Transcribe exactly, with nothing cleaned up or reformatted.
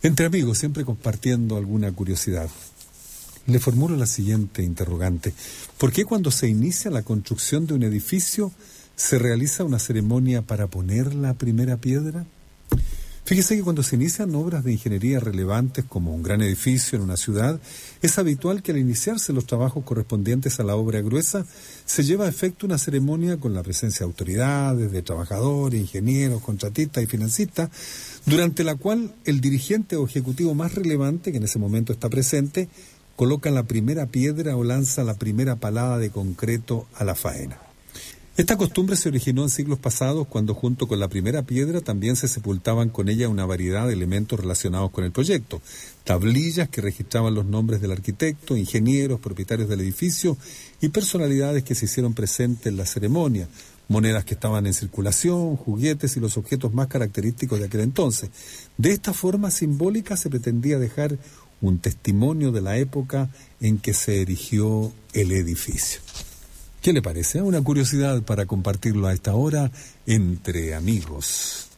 Entre amigos, siempre compartiendo alguna curiosidad. Le formulo la siguiente interrogante. ¿Por qué cuando se inicia la construcción de un edificio se realiza una ceremonia para poner la primera piedra? Fíjese que cuando se inician obras de ingeniería relevantes como un gran edificio en una ciudad, es habitual que al iniciarse los trabajos correspondientes a la obra gruesa, se lleva a efecto una ceremonia con la presencia de autoridades, de trabajadores, ingenieros, contratistas y financistas, durante la cual el dirigente o ejecutivo más relevante, que en ese momento está presente, coloca la primera piedra o lanza la primera palada de concreto a la faena. Esta costumbre se originó en siglos pasados cuando junto con la primera piedra también se sepultaban con ella una variedad de elementos relacionados con el proyecto. Tablillas que registraban los nombres del arquitecto, ingenieros, propietarios del edificio y personalidades que se hicieron presentes en la ceremonia. Monedas que estaban en circulación, juguetes y los objetos más característicos de aquel entonces. De esta forma simbólica se pretendía dejar un testimonio de la época en que se erigió el edificio. ¿Qué le parece? Una curiosidad para compartirlo a esta hora entre amigos.